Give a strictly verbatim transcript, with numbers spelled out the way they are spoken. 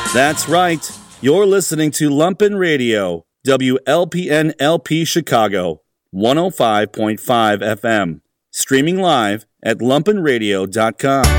That's right. You're listening to Lumpen Radio, W L P N L P Chicago, one oh five point five F M. Streaming live at lumpen radio dot com.